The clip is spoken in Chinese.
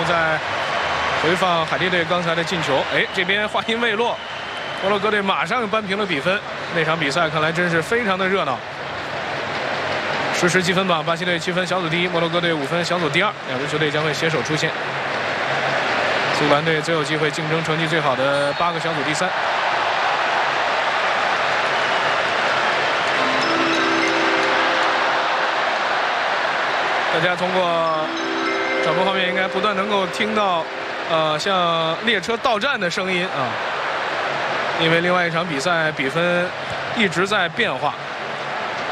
后再回放海地队刚才的进球。哎，这边话音未落，摩洛哥队马上扳平了比分。那场比赛看来真是非常的热闹。实时积分榜，巴西队7分小组第一，摩洛哥队5分小组第二，两支球队将会携手出线。苏格兰队最有机会竞争成绩最好的8个小组第三。大家通过转播画面应该不断能够听到，像列车到站的声音啊，因为另外一场比赛比分一直在变化。